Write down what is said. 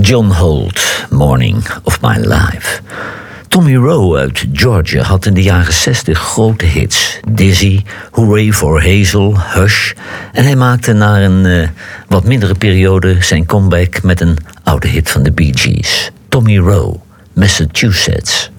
John Holt, Morning of My Life. Tommy Roe uit Georgia had in de jaren 60 grote hits. Dizzy, Hooray for Hazel, Hush. En hij maakte na een wat mindere periode zijn comeback met een oude hit van de Bee Gees. Tommy Roe, Massachusetts.